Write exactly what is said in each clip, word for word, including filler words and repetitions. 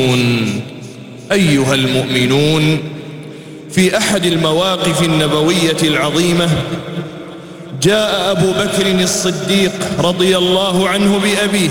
أيها المؤمنون، في أحد المواقف النبوية العظيمة جاء أبو بكر الصديق رضي الله عنه بأبيه،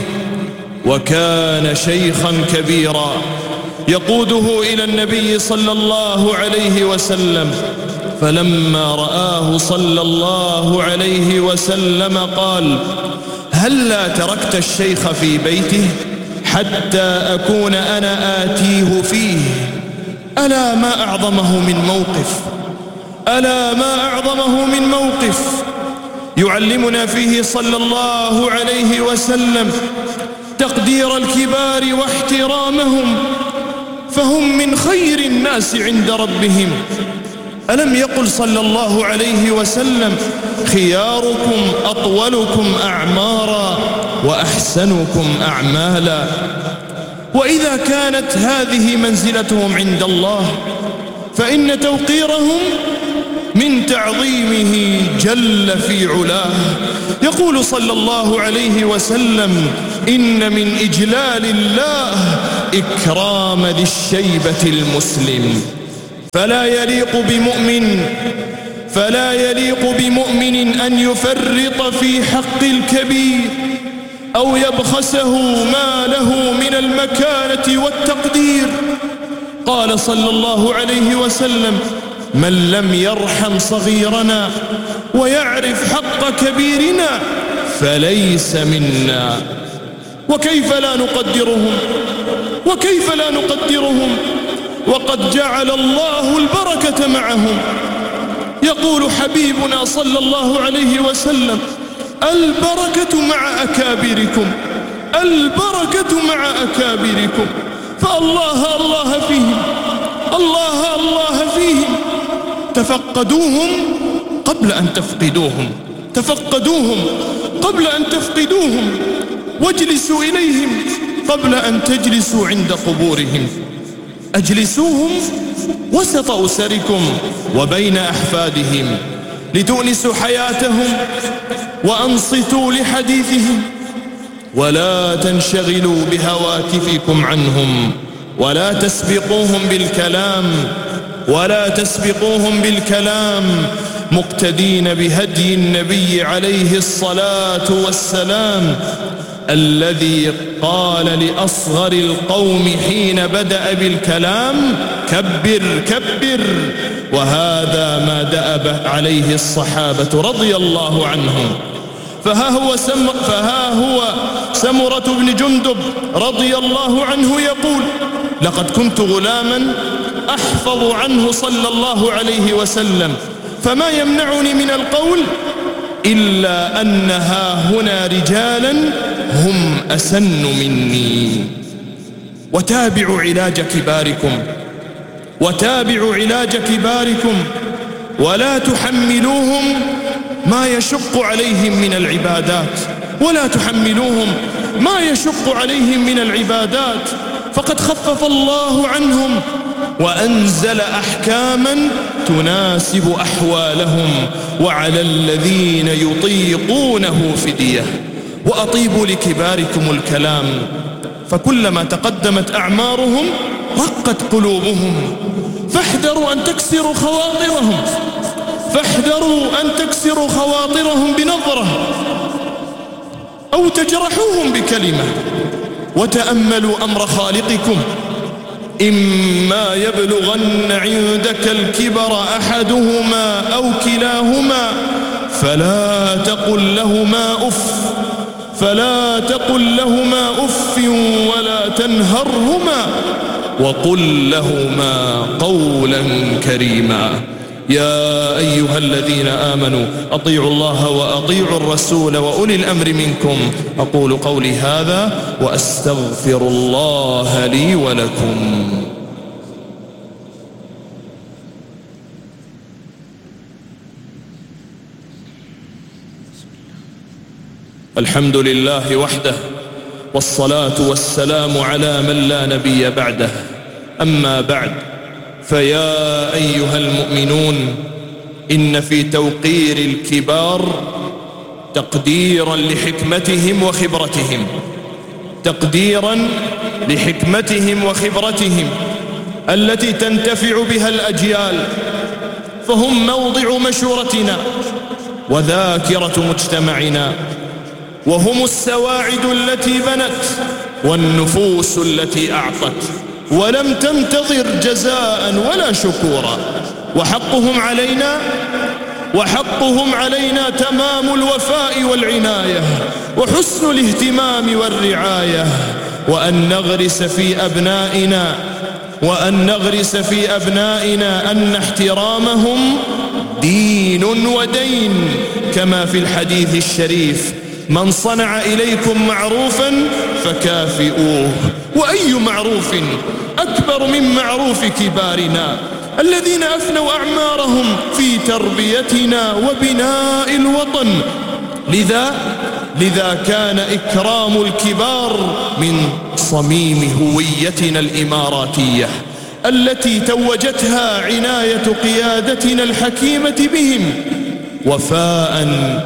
وكان شيخا كبيرا يقوده إلى النبي صلى الله عليه وسلم، فلما رآه صلى الله عليه وسلم قال: هلا تركت الشيخ في بيته حتى أكون أنا آتيه فيه؟ ألا ما أعظمه من موقف، ألا ما أعظمه من موقف يعلمنا فيه صلى الله عليه وسلم تقدير الكبار واحترامهم، فهم من خير الناس عند ربهم. ألم يقل صلى الله عليه وسلم: خياركم أطولكم أعمارا وأحسنكم أعمالا؟ وإذا كانت هذه منزلتهم عند الله فإن توقيرهم من تعظيمه جل في علاه. يقول صلى الله عليه وسلم: إن من إجلال الله إكرام ذي الشيبة المسلم، فلا يليق بمؤمن فلا يليق بمؤمن أن يفرط في حق الكبير أو يبخسه ما له من المكانة والتقدير. قال صلى الله عليه وسلم: من لم يرحم صغيرنا ويعرف حق كبيرنا فليس منا. وكيف لا نقدرهم وكيف لا نقدرهم وقد جعل الله البركة معهم. يقول حبيبنا صلى الله عليه وسلم: البركة مع أكابركم، البركة مع أكابركم. فالله الله فيهم، الله الله فيهم. تفقدوهم قبل أن تفقدوهم، تفقدوهم قبل أن تفقدوهم، واجلسوا إليهم قبل أن تجلسوا عند قبورهم. أجلسوهم وسط أسركم وبين أحفادهم لتؤنسوا حياتهم وأنصتوا لحديثهم، ولا تنشغلوا بهواتفكم عنهم، ولا تسبقوهم بالكلام ولا تسبقوهم بالكلام مقتدين بهدي النبي عليه الصلاة والسلام الذي قال لأصغر القوم حين بدأ بالكلام: كبر كبر. وهذا ما دأب عليه الصحابة رضي الله عنهم. فها هو, سم فها هو سمرة بن جندب رضي الله عنه يقول: لقد كنت غلاما أحفظ عنه صلى الله عليه وسلم، فما يمنعني من القول إلا أن ها هنا رجالا هم أسن مني. وتابعوا علاج كباركم وتابعوا علاج كباركم ولا تحملوهم ما يشق عليهم من العبادات ولا تحملوهم ما يشق عليهم من العبادات فقد خفف الله عنهم وأنزل أحكاما تناسب أحوالهم، وعلى الذين يطيقونه فدية. وأطيبوا لكباركم الكلام، فكلما تقدمت أعمارهم رقت قلوبهم، فاحذروا أن تكسروا خواطرهم فاحذروا أن تكسروا خواطرهم بنظرة أو تجرحوهم بكلمة. وتأملوا أمر خالقكم: إما يبلغن عندك الكبر أحدهما أو كلاهما فلا تقل لهما أف فلا تقل لهما أف ولا تنهرهما وقل لهما قولا كريما. يا أيها الذين آمنوا أطيعوا الله وأطيعوا الرسول وأولي الأمر منكم. أقول قولي هذا وأستغفر الله لي ولكم. الحمد لله وحده، والصلاة والسلام على من لا نبي بعده. أما بعد، فيا أيها المؤمنون، إن في توقير الكبار تقديرا لحكمتهم وخبرتهم، تقديرا لحكمتهم وخبرتهم التي تنتفع بها الأجيال، فهم موضع مشورتنا وذاكرة مجتمعنا، وهم السواعد التي بنت والنفوس التي أعطت ولم تنتظر جزاء ولا شكورا. وحقهم علينا وحقهم علينا تمام الوفاء والعناية وحسن الاهتمام والرعاية، وأن نغرس في أبنائنا وأن نغرس في أبنائنا أن احترامهم دين ودين، كما في الحديث الشريف: من صنع إليكم معروفا فكافئوه. وأي معروف أكبر من معروف كبارنا الذين أفنوا أعمارهم في تربيتنا وبناء الوطن. لذا لذا كان إكرام الكبار من صميم هويتنا الإماراتية التي توجتها عناية قيادتنا الحكيمة بهم وفاء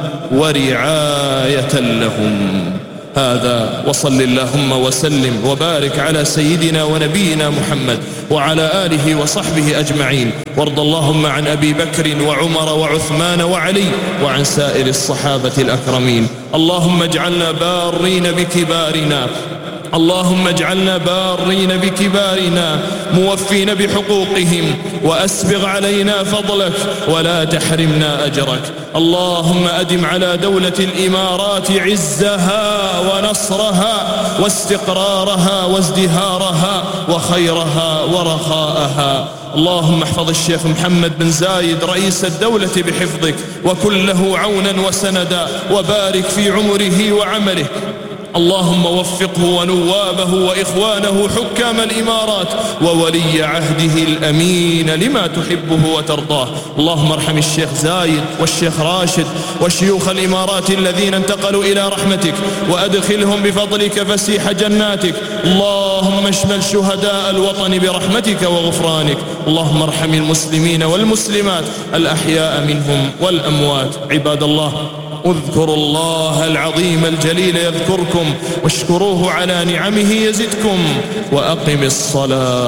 ورعاية لهم. هذا، وصل اللهم وسلم وبارك على سيدنا ونبينا محمد وعلى آله وصحبه أجمعين، وارض اللهم عن أبي بكر وعمر وعثمان وعلي وعن سائر الصحابة الأكرمين. اللهم اجعلنا بارين بكبارنا اللهم اجعلنا بارين بكبارنا موفين بحقوقهم، وأسبغ علينا فضلك ولا تحرمنا أجرك. اللهم أدم على دولة الإمارات عزها ونصرها واستقرارها وازدهارها وخيرها ورخاءها. اللهم احفظ الشيخ محمد بن زايد رئيس الدولة بحفظك، وكن له عونا وسندا، وبارك في عمره وعمله. اللهم وفقه ونوابه وإخوانه حكام الإمارات وولي عهده الأمين لما تحبه وترضاه. اللهم ارحم الشيخ زايد والشيخ راشد وشيوخ الإمارات الذين انتقلوا إلى رحمتك، وأدخلهم بفضلك فسيح جناتك. اللهم اشمل شهداء الوطن برحمتك وغفرانك. اللهم ارحم المسلمين والمسلمات الأحياء منهم والأموات. عباد الله، اذكروا الله العظيم الجليل يذكركم، واشكروه على نعمه يزدكم، وأقم الصلاة.